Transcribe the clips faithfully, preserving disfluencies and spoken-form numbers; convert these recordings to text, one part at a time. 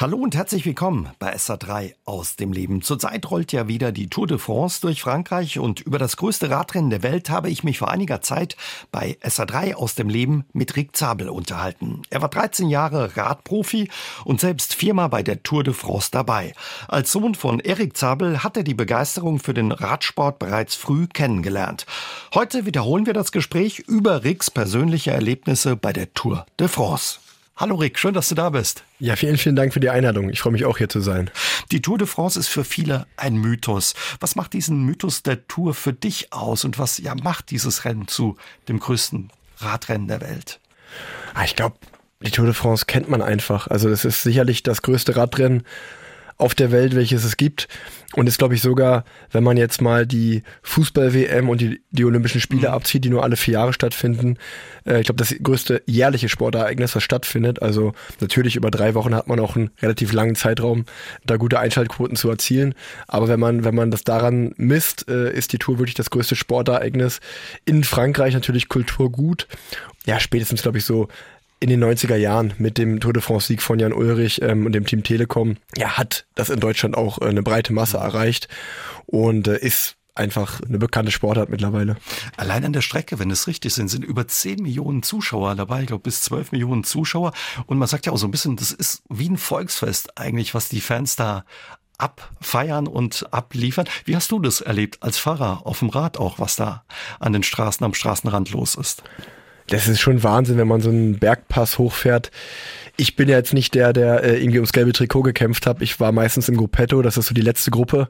Hallo und herzlich willkommen bei S R drei aus dem Leben. Zurzeit rollt ja wieder die Tour de France durch Frankreich und über das größte Radrennen der Welt habe ich mich vor einiger Zeit bei S R drei aus dem Leben mit Rick Zabel unterhalten. Er war dreizehn Jahre Radprofi und selbst viermal bei der Tour de France dabei. Als Sohn von Erik Zabel hat er die Begeisterung für den Radsport bereits früh kennengelernt. Heute wiederholen wir das Gespräch über Ricks persönliche Erlebnisse bei der Tour de France. Hallo Rick, schön, dass du da bist. Ja, vielen, vielen Dank für die Einladung. Ich freue mich auch, hier zu sein. Die Tour de France ist für viele ein Mythos. Was macht diesen Mythos der Tour für dich aus und was ja, macht dieses Rennen zu dem größten Radrennen der Welt? Ich glaube, die Tour de France kennt man einfach. Also das ist sicherlich das größte Radrennen auf der Welt, welches es gibt. Und ist, glaube ich, sogar, wenn man jetzt mal die Fußball-W M und die, die Olympischen Spiele mhm. abzieht, die nur alle vier Jahre stattfinden, äh, ich glaube, das größte jährliche Sportereignis, was stattfindet. Also natürlich über drei Wochen hat man auch einen relativ langen Zeitraum, da gute Einschaltquoten zu erzielen. Aber wenn man, wenn man das daran misst, äh, ist die Tour wirklich das größte Sportereignis. In Frankreich natürlich Kulturgut. Ja, spätestens, glaube ich, so in den neunziger Jahren mit dem Tour de France-Sieg von Jan Ullrich ähm, und dem Team Telekom, ja, hat das in Deutschland auch äh, eine breite Masse erreicht und äh, ist einfach eine bekannte Sportart mittlerweile. Allein an der Strecke, wenn es richtig sind, sind über zehn Millionen Zuschauer dabei, ich glaube bis zwölf Millionen Zuschauer. Und man sagt ja auch so ein bisschen, das ist wie ein Volksfest eigentlich, was die Fans da abfeiern und abliefern. Wie hast du das erlebt als Fahrer auf dem Rad auch, was da an den Straßen, am Straßenrand los ist? Das ist schon Wahnsinn, wenn man so einen Bergpass hochfährt. Ich bin ja jetzt nicht der, der äh, irgendwie ums gelbe Trikot gekämpft hat. Ich war meistens im Gruppetto, das ist so die letzte Gruppe,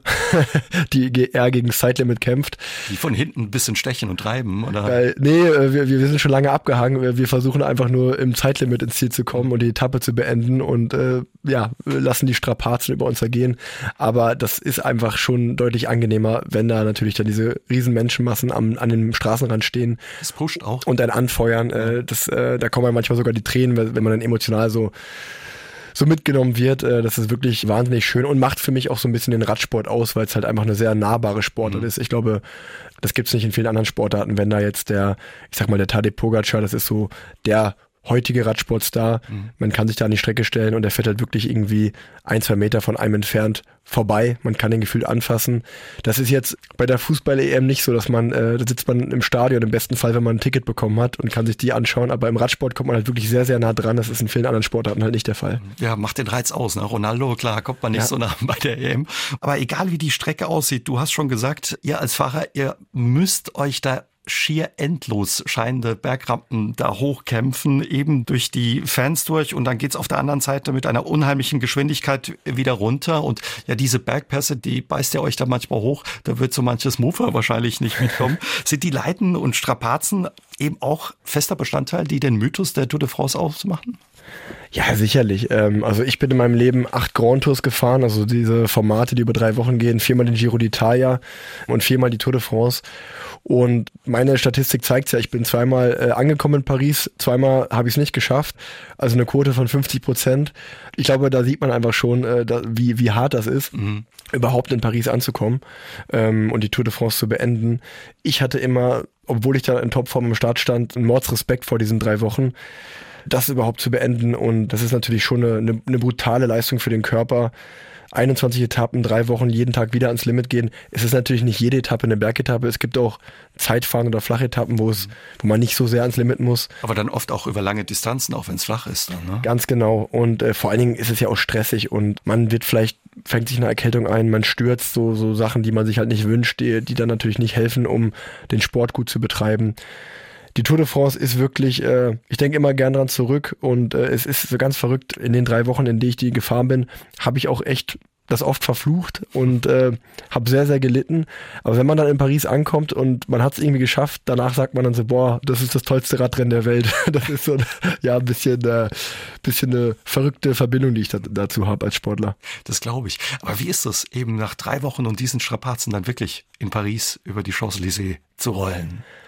die eher gegen das Zeitlimit kämpft. Die von hinten ein bisschen stechen und treiben, oder? Äh, nee, äh, wir, wir sind schon lange abgehangen. Wir versuchen einfach nur im Zeitlimit ins Ziel zu kommen und die Etappe zu beenden und äh, ja, lassen die Strapazen über uns ergehen. Aber das ist einfach schon deutlich angenehmer, wenn da natürlich dann diese riesen Menschenmassen am, an dem Straßenrand stehen. Das pusht auch. Und ein Anfeuern. Äh, das, äh, da kommen manchmal sogar die Tränen, wenn man dann emotional so so mitgenommen wird. Das ist wirklich wahnsinnig schön und macht für mich auch so ein bisschen den Radsport aus, weil es halt einfach eine sehr nahbare Sportart mhm. ist. Ich glaube, das gibt's nicht in vielen anderen Sportarten, wenn da jetzt der, ich sag mal, der Tadej Pogačar, das ist so der heutige Radsportstar. Mhm. Man kann sich da an die Strecke stellen und der fährt halt wirklich irgendwie ein, zwei Meter von einem entfernt vorbei. Man kann den gefühlt anfassen. Das ist jetzt bei der Fußball-E M nicht so, dass man, äh, da sitzt man im Stadion, im besten Fall, wenn man ein Ticket bekommen hat und kann sich die anschauen. Aber im Radsport kommt man halt wirklich sehr, sehr nah dran. Das ist in vielen anderen Sportarten halt nicht der Fall. Ja, macht den Reiz aus. Ne? Ronaldo, klar, kommt man nicht ja. so nah bei der E M. Aber egal wie die Strecke aussieht, du hast schon gesagt, ihr als Fahrer, ihr müsst euch da schier endlos scheinende Bergrampen da hochkämpfen, eben durch die Fans durch und dann geht's auf der anderen Seite mit einer unheimlichen Geschwindigkeit wieder runter und ja, diese Bergpässe, die beißt ihr euch da manchmal hoch, da wird so manches Mofa wahrscheinlich nicht mitkommen. Sind die Leiden und Strapazen eben auch fester Bestandteil, die den Mythos der Tour de France ausmachen? Ja, sicherlich. Also ich bin in meinem Leben acht Grand Tours gefahren, also diese Formate, die über drei Wochen gehen, viermal den Giro d'Italia und viermal die Tour de France. Und meine Statistik zeigt ja, ich bin zweimal äh, angekommen in Paris, zweimal habe ich es nicht geschafft, also eine Quote von fünfzig Prozent. Ich glaube, da sieht man einfach schon, äh, da, wie, wie hart das ist, mhm. überhaupt in Paris anzukommen ähm, und die Tour de France zu beenden. Ich hatte immer, obwohl ich da in Topform im Start stand, einen Mordsrespekt vor diesen drei Wochen, das überhaupt zu beenden. Und das ist natürlich schon eine, eine, eine brutale Leistung für den Körper. einundzwanzig Etappen, drei Wochen, jeden Tag wieder ans Limit gehen. Es ist natürlich nicht jede Etappe eine Bergetappe. Es gibt auch Zeitfahren oder Flachetappen, wo es, wo man nicht so sehr ans Limit muss. Aber dann oft auch über lange Distanzen, auch wenn es flach ist. Dann, ne? Ganz genau. Und äh, vor allen Dingen ist es ja auch stressig und man wird vielleicht, fängt sich eine Erkältung ein, man stürzt, so, so Sachen, die man sich halt nicht wünscht, die, die dann natürlich nicht helfen, um den Sport gut zu betreiben. Die Tour de France ist wirklich, äh, ich denke immer gern dran zurück und äh, es ist so ganz verrückt, in den drei Wochen, in denen ich die gefahren bin, habe ich auch echt das oft verflucht und äh, habe sehr, sehr gelitten. Aber wenn man dann in Paris ankommt und man hat es irgendwie geschafft, danach sagt man dann so, boah, das ist das tollste Radrennen der Welt. Das ist so ja ein bisschen, äh, bisschen eine verrückte Verbindung, die ich da, dazu habe als Sportler. Das glaube ich. Aber wie ist das, eben nach drei Wochen und diesen Strapazen dann wirklich in Paris über die Champs-Élysées zu rollen?